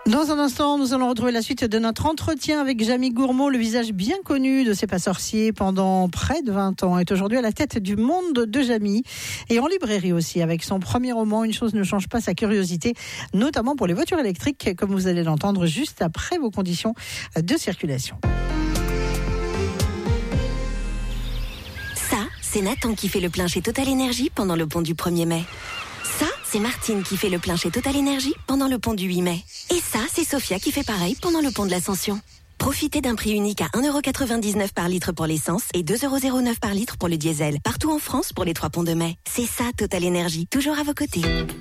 Dans un instant, nous allons retrouver la suite de notre entretien avec Jamie Gourmaud. Le visage bien connu de C'est pas sorcier pendant près de 20 ans est aujourd'hui à la tête du monde de Jamie et en librairie aussi avec son premier roman Une chose ne change pas sa curiosité, notamment pour les voitures électriques, comme vous allez l'entendre juste après vos conditions de circulation. Ça, c'est Nathan qui fait le plein chez Total Énergie pendant le pont du 1er mai. Ça, c'est Martine qui fait le plein chez Total Énergie pendant le pont du 8 mai. Et ça, c'est Sophia qui fait pareil pendant le pont de l'Ascension. Profitez d'un prix unique à 1,99€ par litre pour l'essence et 2,09€ par litre pour le diesel. Partout en France pour les 3 ponts de mai. C'est ça, Total Énergie. Toujours à vos côtés.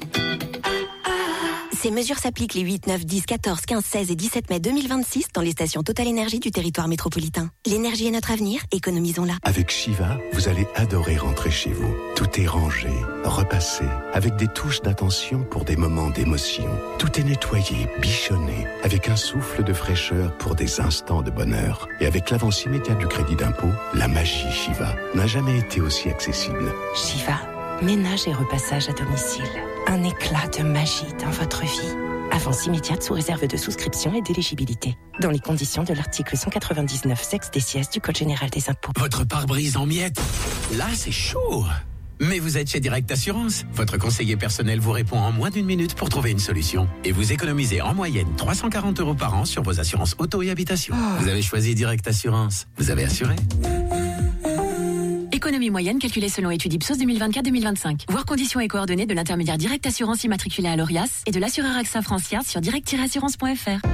Ces mesures s'appliquent les 8, 9, 10, 14, 15, 16 et 17 mai 2026 dans les stations Total Énergie du territoire métropolitain. L'énergie est notre avenir, économisons-la. Avec Shiva, vous allez adorer rentrer chez vous. Tout est rangé, repassé, avec des touches d'attention pour des moments d'émotion. Tout est nettoyé, bichonné, avec un souffle de fraîcheur pour des instants de bonheur. Et avec l'avance immédiate du crédit d'impôt, la magie Shiva n'a jamais été aussi accessible. Shiva, ménage et repassage à domicile. Un éclat de magie dans votre vie. Avance immédiate sous réserve de souscription et d'éligibilité. Dans les conditions de l'article 199 sexe des sièges du Code général des impôts. Votre pare-brise en miettes. Là, c'est chaud. Mais vous êtes chez Direct Assurance. Votre conseiller personnel vous répond en moins d'1 minute pour trouver une solution. Et vous économisez en moyenne 340€ par an sur vos assurances auto et habitation. Vous avez choisi Direct Assurance. Vous avez assuré. Économie moyenne calculée selon étude Ipsos 2024-2025. Voir conditions et coordonnées de l'intermédiaire Direct Assurance immatriculé à l'ORIAS et de l'assureur AXA Francia sur direct-assurance.fr.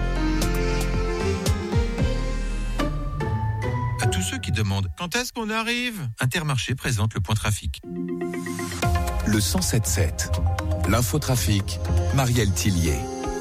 À tous ceux qui demandent quand est-ce qu'on arrive, Intermarché présente le point trafic. Le 107.7. L'infotrafic, Marielle Tillier.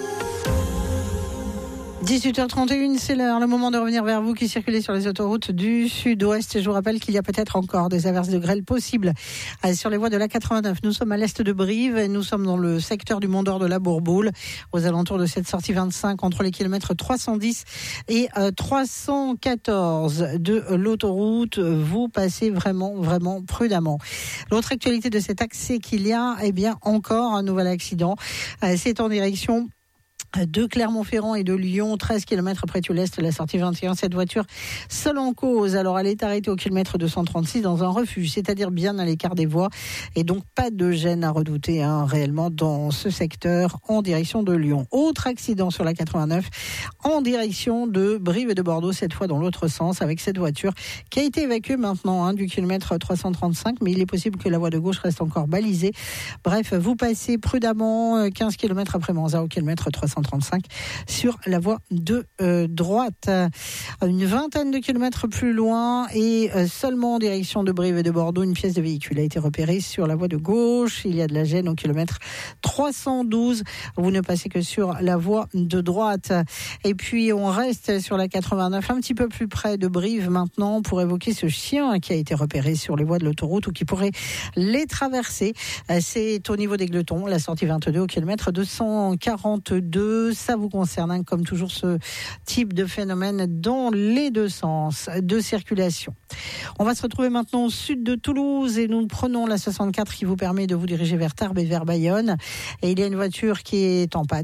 18h31, c'est l'heure, le moment de revenir vers vous qui circulez sur les autoroutes du sud-ouest. Et je vous rappelle qu'il y a peut-être encore des averses de grêle possibles sur les voies de la 89. Nous sommes à l'est de Brive et nous sommes dans le secteur du Mont d'Or de la Bourboule, aux alentours de cette sortie 25, entre les kilomètres 310 et 314 de l'autoroute. Vous passez vraiment prudemment. L'autre actualité de cet axe, c'est qu'il y a encore un nouvel accident. C'est en direction de Clermont-Ferrand et de Lyon, 13 km après Tullest, la sortie 21. Cette voiture seule en cause. Alors, elle est arrêtée au kilomètre 236 dans un refuge, c'est-à-dire bien à l'écart des voies. Et donc, pas de gêne à redouter, réellement, dans ce secteur, en direction de Lyon. Autre accident sur la 89, en direction de Brive et de Bordeaux, cette fois dans l'autre sens, avec cette voiture qui a été évacuée maintenant, du kilomètre 335. Mais il est possible que la voie de gauche reste encore balisée. Bref, vous passez prudemment 15 km après Manzat au kilomètre 335 sur la voie de droite. Une vingtaine de kilomètres plus loin et seulement en direction de Brive et de Bordeaux, une pièce de véhicule a été repérée sur la voie de gauche. Il y a de la gêne au kilomètre 312. Vous ne passez que sur la voie de droite. Et puis on reste sur la 89, un petit peu plus près de Brive maintenant, pour évoquer ce chien qui a été repéré sur les voies de l'autoroute ou qui pourrait les traverser. C'est au niveau des Gletons, la sortie 22 au kilomètre 242. Ça vous concerne, comme toujours, ce type de phénomène dans les deux sens de circulation. On va se retrouver maintenant au sud de Toulouse et nous prenons la 64 qui vous permet de vous diriger vers Tarbes et vers Bayonne. Et il y a une voiture qui est en panne.